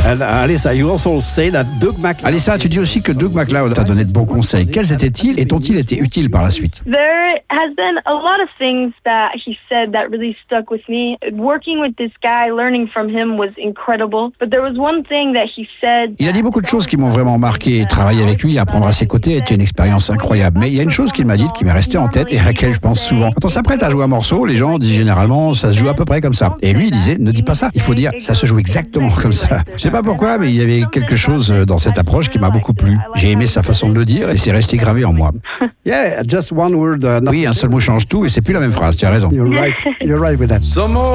Alyssa, you also say that Doug MacLeod... Alyssa, tu dis aussi que Doug MacLeod t'a donné de bons conseils. Quels étaient-ils et t'ont-ils été utiles par la suite? There has been a lot of things that he said that really stuck with me. Working with this guy, learning from him was incredible. But there was one thing that he said... Il a dit beaucoup de choses qui m'ont vraiment marqué. Travailler avec lui, apprendre à ses côtés était une expérience incroyable. Mais il y a une chose qu'il m'a dite qui m'est restée en tête et à laquelle je pense souvent. Quand on s'apprête à jouer un morceau, les gens disent généralement ça se joue à peu près comme ça. Et lui, il disait ne dis pas ça. Il faut dire ça se joue exactement comme ça. Je sais pas pourquoi, mais il y avait quelque chose dans cette approche qui m'a beaucoup plu. J'ai aimé sa façon de le dire et c'est resté gravé en moi. Yeah, just one word. Oui, un seul mot change tout et c'est plus la même phrase. Tu as raison. You're right with that.